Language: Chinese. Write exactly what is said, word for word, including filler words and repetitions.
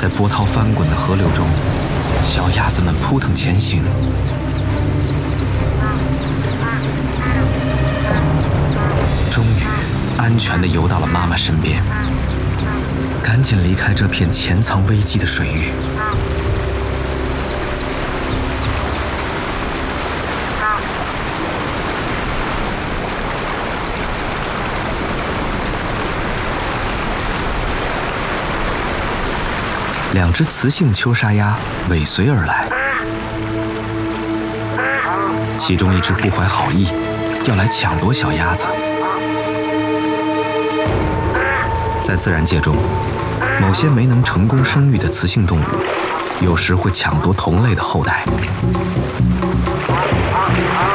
在波涛翻滚的河流中，小鸭子们扑腾前行。终于，安全地游到了妈妈身边，赶紧离开这片潜藏危机的水域。两只雌性秋沙鸭尾随而来，其中一只不怀好意，要来抢夺小鸭子。在自然界中，某些没能成功生育的雌性动物，有时会抢夺同类的后代。